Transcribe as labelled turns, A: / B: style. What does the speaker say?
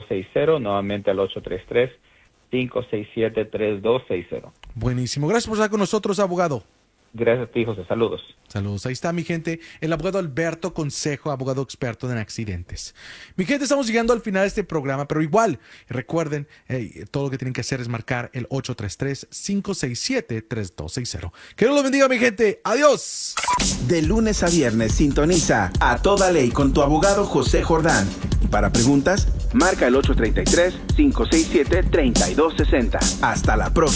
A: 3260, nuevamente al 833-567-3260.
B: Buenísimo. Gracias por estar con nosotros, abogado.
A: Gracias a ti, José. Saludos.
B: Saludos. Ahí está, mi gente, el abogado Alberto Consejo, abogado experto en accidentes. Mi gente, estamos llegando al final de este programa, pero igual, recuerden, todo lo que tienen que hacer es marcar el 833-567-3260. Que Dios los bendiga, mi gente. ¡Adiós!
C: De lunes a viernes, sintoniza A Toda Ley con tu abogado José Jordán. Y para preguntas, marca el 833-567-3260. Hasta la próxima.